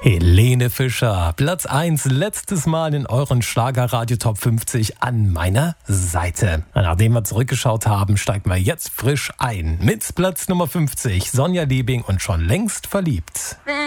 Helene Fischer, Platz 1, letztes Mal in euren Schlagerradio Top 50 an meiner Seite. Nachdem wir zurückgeschaut haben, steigen wir jetzt frisch ein. Mit Platz Nummer 50, Sonja Liebing und schon längst verliebt.